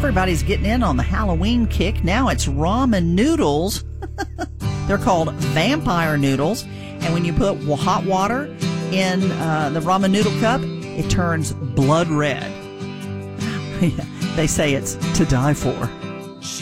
everybody's getting in on the Halloween kick. Now it's ramen noodles. They're called vampire noodles. And when you put hot water in the ramen noodle cup, it turns blood red. They say it's to die for.